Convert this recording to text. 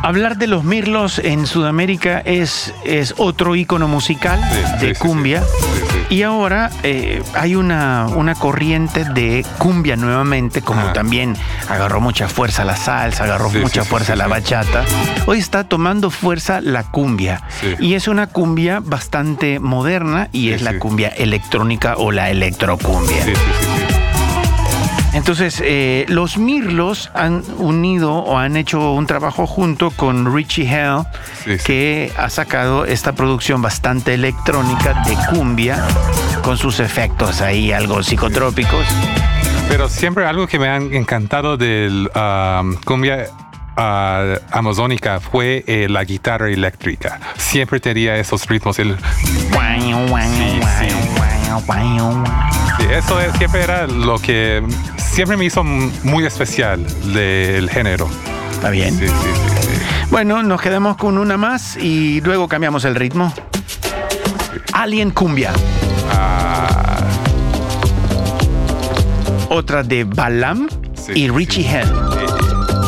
hablar de los Mirlos en Sudamérica es otro ícono musical de cumbia. Sí. Y ahora hay una corriente de cumbia nuevamente, como también agarró mucha fuerza la salsa, agarró mucha fuerza la bachata. Hoy está tomando fuerza la cumbia. Sí. Y es una cumbia bastante moderna y es la cumbia electrónica o la electrocumbia. Sí. Entonces, los Mirlos han unido o han hecho un trabajo junto con Richie Hell, que ha sacado esta producción bastante electrónica de cumbia, con sus efectos ahí, algo psicotrópicos. Pero siempre algo que me han encantado del cumbia amazónica fue la guitarra eléctrica. Siempre tenía esos ritmos. Sí, eso siempre era lo que siempre me hizo muy especial del género. ¿Está bien? Sí. Bueno, nos quedamos con una más y luego cambiamos el ritmo. Alien Cumbia. Otra de Balam y Richie Hell.